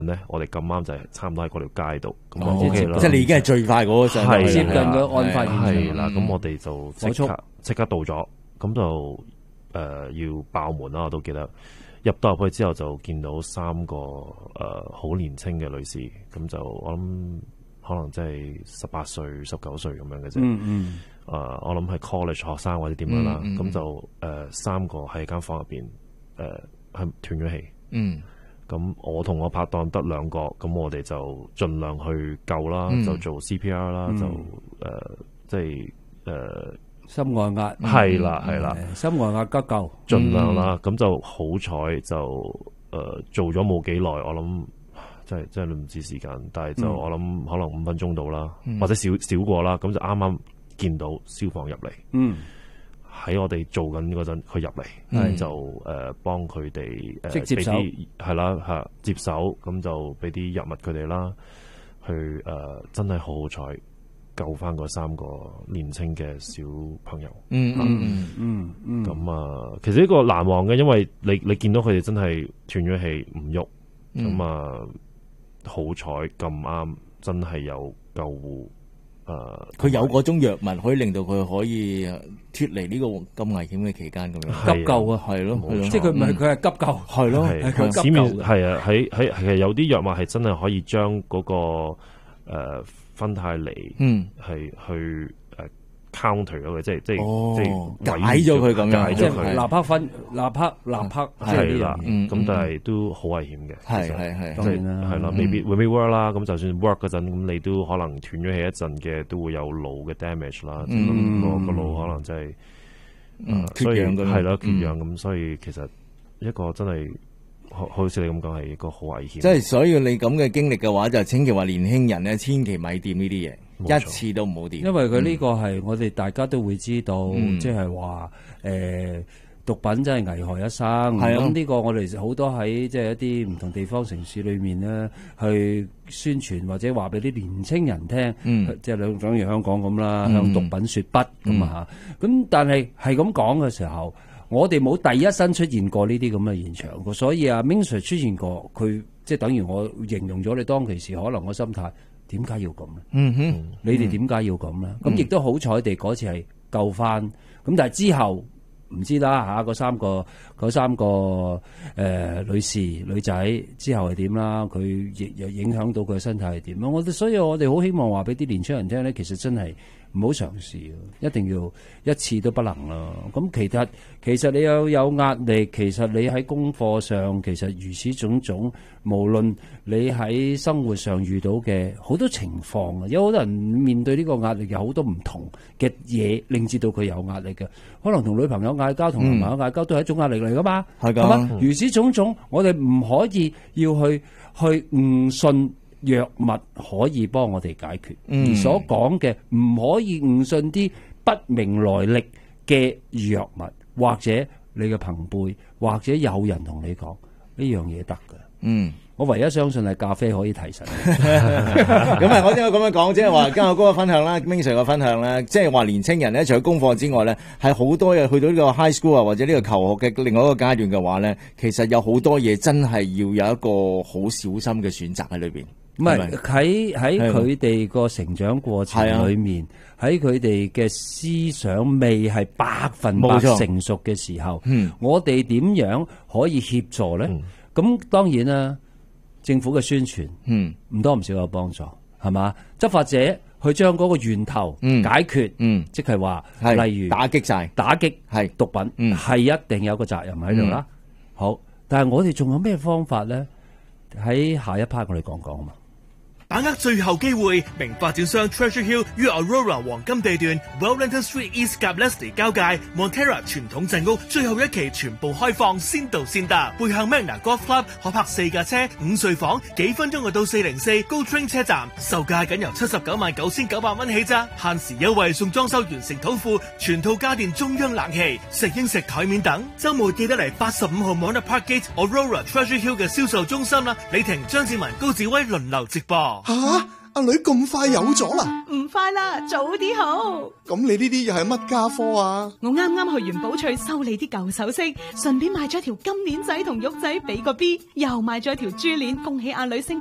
咧，我哋咁啱就係差唔多喺嗰條街度，咁 OK 啦。 即係你已經係最快嗰個上係接近個案發現場。 係啦，咁我哋就即刻到咗，咁就要爆門啦。我都記得入到入去之後就見到3個好年輕嘅女士，咁就我諗可能即係18歲、19歲咁樣嘅啫。我諗係 college 學生或者點樣啦。咁就3個喺間房入邊係斷咗氣。咁我同我拍檔得2個，咁我哋就盡量去救啦，就做 CPR 啦，就即係心外壓係啦， 心外壓急救， 盡量啦。咁就好彩就做咗冇幾耐，我諗即係唔知時間，但係就我諗可能5分鐘到啦，或者少過啦。咁就啱啱見到消防入嚟。喺我哋做緊嗰陣，佢入嚟，就幫佢哋即接手， 係啦接手，咁就俾啲藥物佢哋啦，去真係好好彩救翻嗰3個年輕嘅小朋友。咁其實呢個難忘嘅，因為你見到佢哋真係斷咗氣唔喐，咁好彩咁啱真係有救護。 佢有嗰種藥物可以令到佢可以脫離呢個咁危險嘅期間咁樣。 急救啊， 係咯， 即係佢唔係佢係急救， 係咯， 佢市面係啊，喺有啲藥物係真係可以將嗰個芬太尼係去counter 咗佢，即係解咗佢咁樣， 即係立刻係啦。咁但係都好危險嘅， 係當然啦，係啦，未必 work 啦。咁就算 work 嗰陣，咁你都可能斷咗氣一陣嘅，都會有腦嘅 damage 啦。個腦可能真係缺氧咁， 係啦，缺氧咁，所以其實一個真係好似你咁講係一個好危險。 即係所以你咁嘅經歷嘅話，就千祈話年輕人咧，千祈咪掂呢啲嘢。一次都唔好掂， 因為佢呢個係我哋大家都會知道，即係話毒品真係危害一生。咁呢個我哋好多喺即係一啲唔同地方城市裏面咧，去宣傳或者話俾啲年青人聽，即係兩種如香港咁啦，向毒品說不咁啊嚇。咁但係咁講嘅時候，我哋冇第一身出現過呢啲咁嘅現場，所以Ming Sir出現過，佢即係等於我形容咗你當其時可能個心態。點解要咁咧？你哋點解要咁咧？咁亦都好彩地嗰次係救翻，咁但係之後唔知啦嚇，嗰三個女士女仔之後係點啦？佢亦又影響到佢嘅身體係點啦？所以我哋好希望話俾啲年輕人聽咧，其實真係唔好嘗試，一定要一次都不能啦。咁其實你有壓力，其實你喺功課上其實如此種種，無論你喺生活上遇到嘅好多情況，有好多人面對呢個壓力有好多唔同嘅嘢，令至到佢有壓力嘅。可能同女朋友嗌交，同男朋友嗌交都係一種壓力嚟噶嘛，係嘛？如此種種，我哋唔可以要去誤信藥物可以幫我哋解決，而所講嘅唔可以誤信啲不明來歷嘅藥物，或者你嘅朋輩，或者有人同你講呢樣嘢得㗎。我唯一相信係咖啡可以提神。 咁啊，我點解咁樣講？即係話今日嗰個分享啦，Ming Sir嘅分享咧，即係話年青人咧，除咗功課之外咧，係好多嘢去到呢個 high school 啊，或者呢個求學嘅另外一個階段嘅話咧，其實有好多嘢真係要有一個好小心嘅選擇喺裏邊。 唔係喺佢哋個成長過程裏面，喺佢哋嘅思想未係100%成熟嘅時候，我哋點樣可以協助咧？咁當然啦，政府嘅宣傳唔多唔少有幫助，係嘛？執法者去將嗰個源頭解決，即係話例如打擊係毒品，係一定有個責任喺度啦。好，但係我哋仲有咩方法咧？喺下一 part 我哋講講啊嘛。 把握最後機會，名發展商 Treasure Hill 於 Aurora 黃金地段 Wellington Street East 及 Leslie 交界 Montera 傳統鎮屋最後一期全部開放，先到先得。背向 Magna Golf Club 可泊4架車，5睡房，幾分鐘就到404 Go Train 車站，售價僅由799900蚊起咋，限時優惠送裝修完成土庫，全套家電中央冷氣、食英食台面等。週末記得嚟85號 Mona Parkgate Aurora Treasure Hill 嘅銷售中心啦，李婷、張志文、高志威輪流直播。 阿女咁快有咗啦？ 唔快啦，早啲好。 咁你呢啲又係乜家科啊？ 我啱啱去完寶翠修理啲舊首飾，順便買咗條金鏈仔同玉仔俾個 B， 又買咗條珠鏈，恭喜阿女升